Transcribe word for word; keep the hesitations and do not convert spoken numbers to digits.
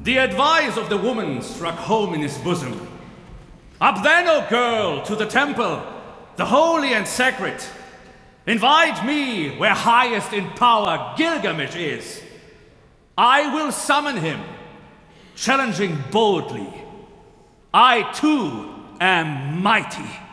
The advice of the woman struck home in his bosom. Up then, O girl, to the temple, the holy and sacred. Invite me where highest in power Gilgamesh is. I will summon him, challenging boldly. I too am mighty.